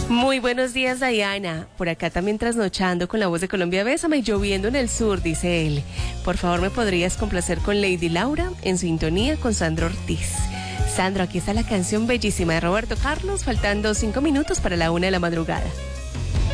Muy buenos días, Diana. Por acá también trasnochando con la voz de Colombia. Bésame y lloviendo en el sur, dice él. Por favor, ¿me podrías complacer con Lady Laura en sintonía con Sandro Ortiz? Sandro, aquí está la canción bellísima de Roberto Carlos, faltando 5 minutos para la 1 de la madrugada.